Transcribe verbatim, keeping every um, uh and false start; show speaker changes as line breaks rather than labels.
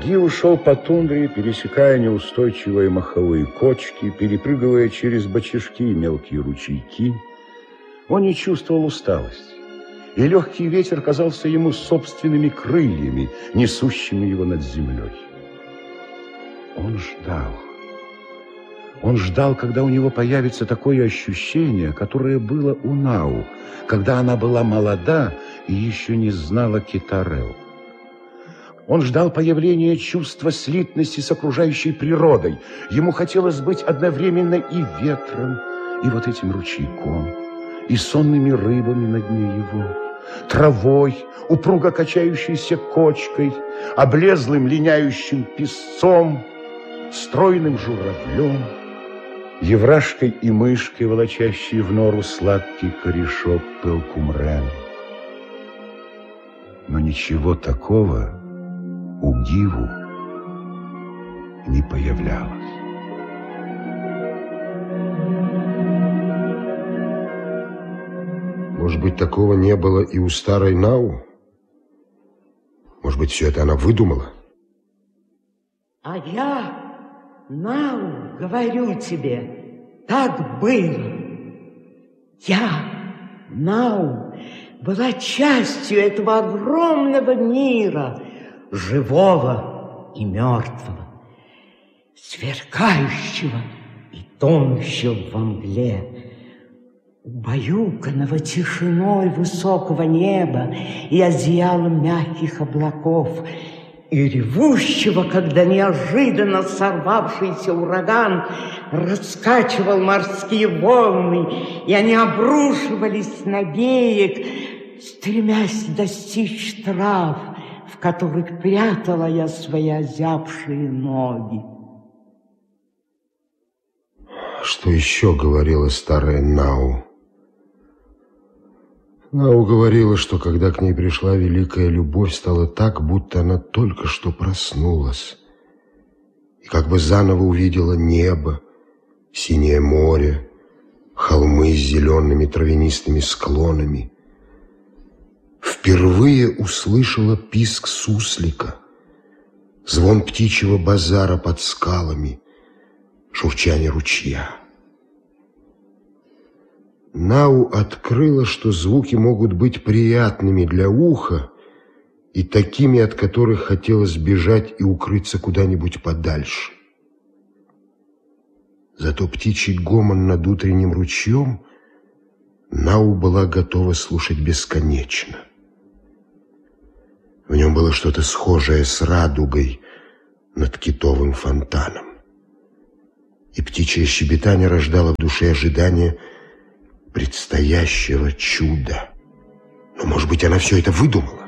Гио шел по тундре, пересекая неустойчивые маховые кочки, перепрыгивая через бочажки и мелкие ручейки. Он не чувствовал усталости, и легкий ветер казался ему собственными крыльями, несущими его над землей. Он ждал. Он ждал, когда у него появится такое ощущение, которое было у Нау, когда она была молода и еще не знала Китарео. Он ждал появления чувства слитности с окружающей природой. Ему хотелось быть одновременно и ветром, и вот этим ручейком, и сонными рыбами на дне его, травой, упруго качающейся кочкой, облезлым линяющим песцом, стройным журавлем, еврашкой и мышкой, волочащей в нору сладкий корешок пелкумрен. Но ничего такого у Гиву не появлялось.
Может быть, такого не было и у старой Нау? Может быть, все это она выдумала?
А я, Нау, говорю тебе, так было. Я, Нау, была частью этого огромного мира, живого и мертвого, сверкающего и тонущего во мгле, убаюканного тишиной высокого неба и одеялом мягких облаков, и ревущего, когда неожиданно сорвавшийся ураган раскачивал морские волны, и они обрушивались на берег, стремясь достичь трав, в которых прятала я свои озябшие ноги.
Что еще говорила старая Нау? Нау говорила, что когда к ней пришла великая любовь, стало так, будто она только что проснулась, и как бы заново увидела небо, синее море, холмы с зелеными травянистыми склонами. Впервые услышала писк суслика, звон птичьего базара под скалами, шурчание ручья. Нау открыла, что звуки могут быть приятными для уха и такими, от которых хотелось бежать и укрыться куда-нибудь подальше. Зато птичий гомон над утренним ручьем Нау была готова слушать бесконечно. В нем было что-то схожее с радугой над китовым фонтаном. И птичье щебетание рождало в душе ожидание предстоящего чуда. Но, может быть, она все это выдумала?